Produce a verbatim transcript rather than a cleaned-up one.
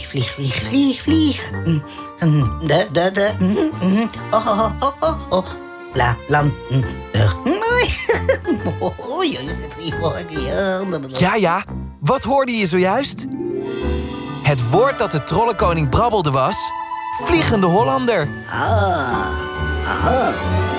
vlieg, vlieg, vlieg, vlieg. De, de, de. Oh, oh, oh, oh, oh. La, land. Mooi, is het vlieg. Ja, ja. Wat hoorde je zojuist? Het woord dat de trollenkoning brabbelde was... Vliegende Hollander. Ah, aha.